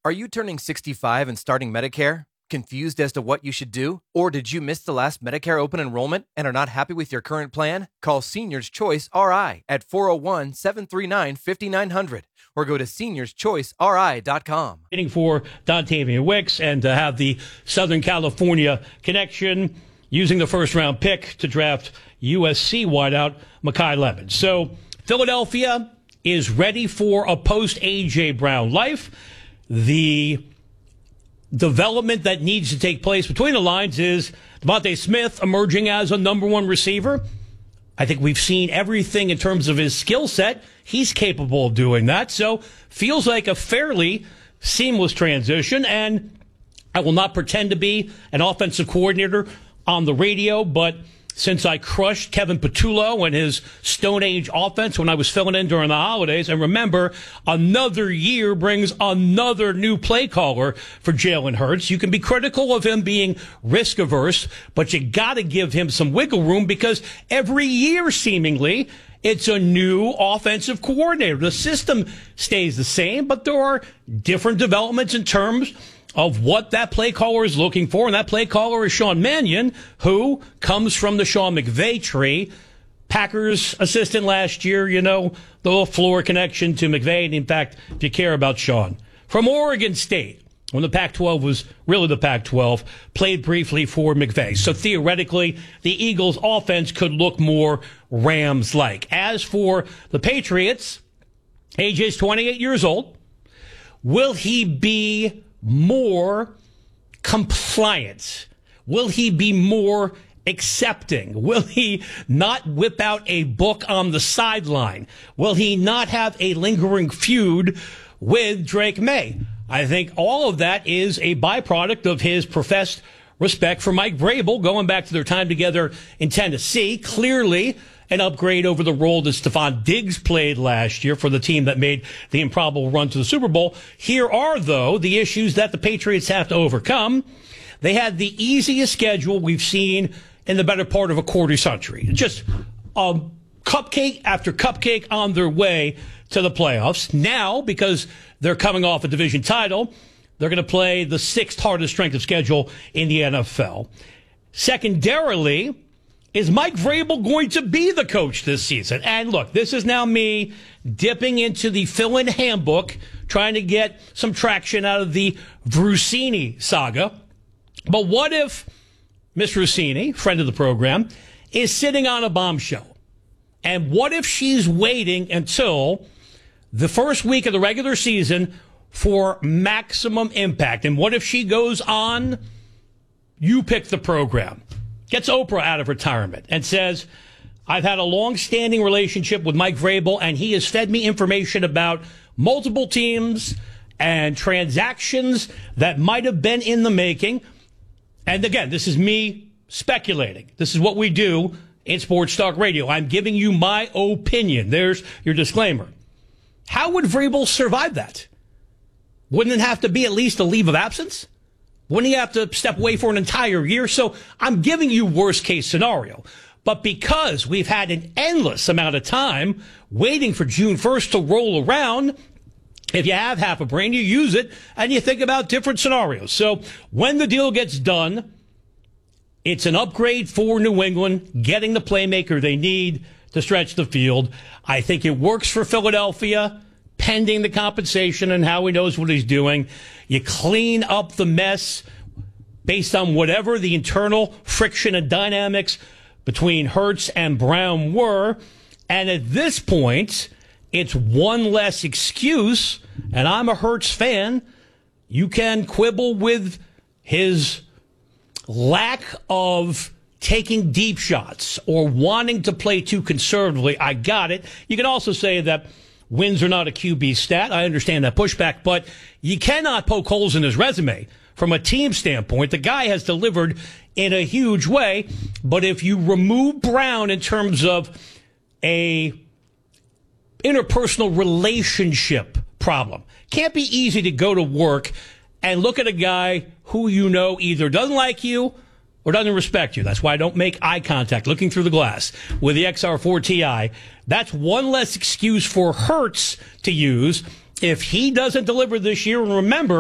Are you turning 65 and starting Medicare? Confused as to what you should do? Or did you miss the last Medicare open enrollment and are not happy with your current plan? Call Seniors Choice RI at 401-739-5900 or go to seniorschoiceri.com. Waiting for Dontavian Wicks and to have the Southern California connection, using the first-round pick to draft USC wideout Makai Lemon. So Philadelphia is ready for a post-A.J. Brown life. The development that needs to take place between the lines is Devontae Smith emerging as a number one receiver. I think we've seen everything in terms of his skill set. He's capable of doing that. So feels like a fairly seamless transition. And I will not pretend to be an offensive coordinator on the radio, but since I crushed Kevin Patullo and his Stone Age offense when I was filling in during the holidays, and remember, another year brings another new play caller for Jalen Hurts. You can be critical of him being risk averse, but you got to give him some wiggle room because every year, seemingly, it's a new offensive coordinator. The system stays the same, but there are different developments in terms of what that play caller is looking for, and that play caller is Sean Mannion, who comes from the Sean McVay tree. Packers assistant last year, you know, the LaFleur connection to McVay, and in fact, if you care about Sean. From Oregon State, when the Pac-12 was really the Pac-12, played briefly for McVay. So theoretically, the Eagles' offense could look more Rams-like. As for the Patriots, AJ's 28 years old. Will he be more compliant? Will he be more accepting? Will he not whip out a book on the sideline? Will he not have a lingering feud with Drake May? I think all of that is a byproduct of his professed respect for Mike Vrabel, going back to their time together in Tennessee. Clearly an upgrade over the role that Stephon Diggs played last year for the team that made the improbable run to the Super Bowl. Here are, though, the issues that the Patriots have to overcome. They had the easiest schedule we've seen in the better part of a quarter century. Just cupcake after cupcake on their way to the playoffs. Now, because they're coming off a division title, they're going to play the sixth hardest strength of schedule in the NFL. Secondarily, is Mike Vrabel going to be the coach this season? And look, this is now me dipping into the fill-in handbook, trying to get some traction out of the Vrusini saga. But what if Miss Vrusini, friend of the program, is sitting on a bombshell? And what if she's waiting until the first week of the regular season for maximum impact? And what if she goes on, you pick the program, gets Oprah out of retirement and says, I've had a long-standing relationship with Mike Vrabel, and he has fed me information about multiple teams and transactions that might have been in the making. And again, this is me speculating. This is what we do in Sports Talk Radio. I'm giving you my opinion. There's your disclaimer. How would Vrabel survive that? Wouldn't it have to be at least a leave of absence? Wouldn't he have to step away for an entire year? So I'm giving you worst case scenario. But because we've had an endless amount of time waiting for June 1st to roll around, if you have half a brain, you use it and you think about different scenarios. So when the deal gets done, it's an upgrade for New England, getting the playmaker they need to stretch the field. I think it works for Philadelphia, pending the compensation and how he knows what he's doing. You clean up the mess based on whatever the internal friction and dynamics between Hurts and Brown were. And at this point, it's one less excuse. And I'm a Hurts fan. You can quibble with his lack of taking deep shots or wanting to play too conservatively. I got it. You can also say that wins are not a QB stat. I understand that pushback, but you cannot poke holes in his resume. From a team standpoint, the guy has delivered in a huge way, but if you remove Brown in terms of a interpersonal relationship problem, can't be easy to go to work and look at a guy who you know either doesn't like you or doesn't respect you. That's why I don't make eye contact looking through the glass with the XR4 Ti. That's one less excuse for Hurts to use if he doesn't deliver this year. And remember,